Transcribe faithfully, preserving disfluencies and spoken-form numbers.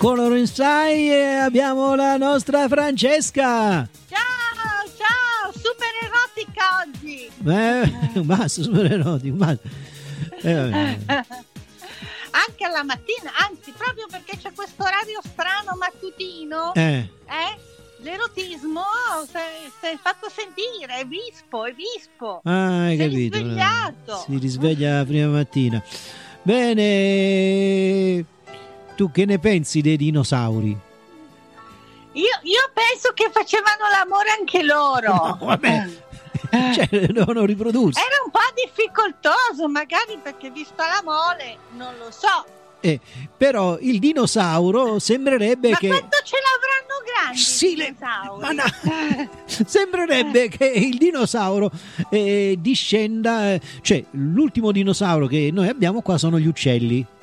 Color Inside e abbiamo la nostra Francesca. Ciao, ciao, super erotica oggi. Eh, basta, super erotico, basta. Eh, Anche alla mattina, anzi, proprio perché c'è questo orario strano mattutino, eh. eh, l'erotismo si è fatto sentire, è vispo, è vispo. Ah, hai Sei capito. risvegliato. Si risveglia la prima mattina. Bene, tu che ne pensi dei dinosauri? Io, io penso che facevano l'amore anche loro. No, vabbè, cioè, devono riprodursi. Era un po' difficoltoso, magari perché visto la mole, non lo so. Eh, però il dinosauro sembrerebbe Ma che... quanto ce l'avranno grandi Sì, i le- dinosauri? ma no. Sembrerebbe che il dinosauro eh, discenda, eh, cioè l'ultimo dinosauro che noi abbiamo qua sono gli uccelli.